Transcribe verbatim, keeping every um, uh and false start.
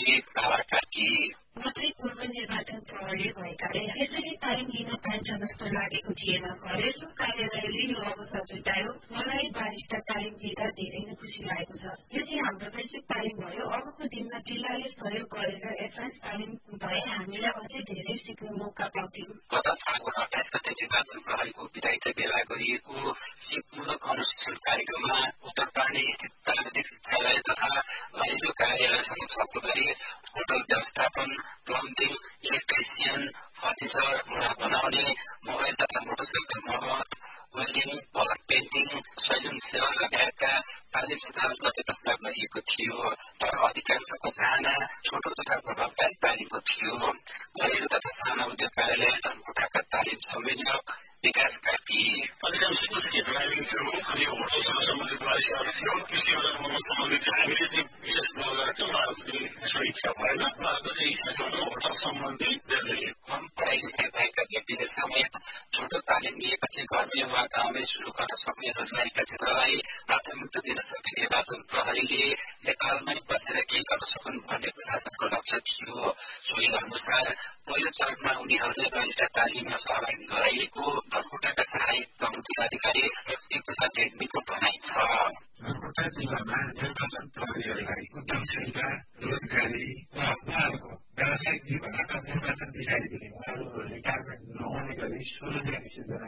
एक दावा कार्की मात्रै पूर्व निर्वाचन प्रहरी भएकाले यसरी तालिम लिन पाइन्छ जस्तो लागेको थिएन। घरेलु कार्यालयले यो अवस्था जुटायो। मलाई वरिष्ठ तालिम दिँदा धेरै नै खुसी लागेको छ। यो चाहिँ हाम्रो बेसिक तालिम भयो। अबको दिनमा जिल्लाले सहयोग गरेर एडभान्स तालिम भए हामीलाई अझै धेरै सिक्ने मौका पाउँथ्यौं। गत फागुन अठाइस गते निर्वाचन प्रहरीको विधायिका बेला गरिएको सिपमूलक अनुशिक्षण कार्यक्रममा उत्तर प्राणी स्थित प्राविधिक शिक्षालय तथा घरेलु कार्यालयसँग छलफल गरी होटल व्यवस्थापन, प्लम्बिङ, इलेक्ट्रिसियन, फर्निचर, घोडा बनाउने, मोबाइल तथा मोटरसाइकल मर्मत, वेल्डिङ, कलर पेन्टिङ, सैलुन सेवा लगायतका तालिम सञ्चालन गर्ने प्रस्ताव गरिएको थियो। तर अधिकांशको चाहना छोटो तथा प्रभावकारी तालिमको थियो। घरेलु तथा साना उद्योग कार्यालय धनकुटाका तालिम संयोजक विकास कार्की अधिकांशको चाहिँ ड्राइभिङ थियो अनि होटलसँग सम्बन्धित मानिसहरू थियो। कृषि बजारमा सम्बन्धित हामीले चाहिँ विशेष गरेको उहाँहरूको त्यसमा इच्छा भएन। उहाँहरूको चाहिँ इच्छा छ होटल सम्बन्धी धेरै कम पढाइ लेखाइ भएका व्यक्तिले समेत छोटो तालिम लिएपछि घरमै वा गाउँमै शुरू गर्न सक्ने रोजगारीका क्षेत्रलाई प्राथमिकता दिन सक्ने निर्वाचन प्रहरीले नेपालमै बसेर केही गर्न सकुन् भन्ने प्रशासनको लक्ष्य थियो। सोही अनुसार पहिलो चरणमा उनीहरूले वरिष्ठ तालिममा सहभागी गराइएको धनकुटाका सहायक प्रमुख जिल्लाधिकारी लक्ष्मी प्रसाद रेग्मीको भनाइ छ। धनकुटा जिल्लामा निर्वाचन प्रहरीहरूलाई उद्यमशीलता, रोजगारी र उहाँहरूको व्यावसायिक जीवनका निर्वाचन पछाडिदेखि उहाँहरू रिटायरमेन्ट नहुने गरी स्वरोजगारी सिर्जना